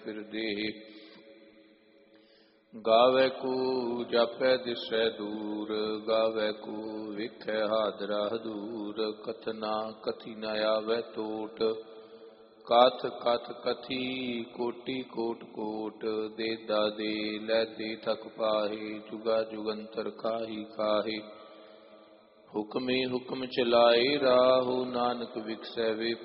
ਫਿਰਦੇ। ਗਾਵੇ ਕੋ ਜਾਪੈ ਦਿਸੈ ਦੂਰ, ਗਾਵੇ ਕੋ ਵੇਖੈ ਹਾਦਰਾ ਹਦੂਰ। ਕਥਨਾ ਕਥੀ ਨ ਆਵੈ ਟੋਟ, ਕਥ ਕਥ ਕਥੀ ਕੋਟੀ ਕੋਟ ਕੋਟ। ਦੇਦਾ ਦੇ ਲੈ ਦੇ ਥਕ ਪਾਹੇ, ਜੁਗਾ ਜੁਗੰਤਰ ਕਾਹੀ ਕਾਹੇ। ਹੁਕਮੇ ਹੁਕਮ ਚਲਾਏ ਰਾਹੁ, ਨਾਨਕ ਵਿਖਸੈ ਵੇ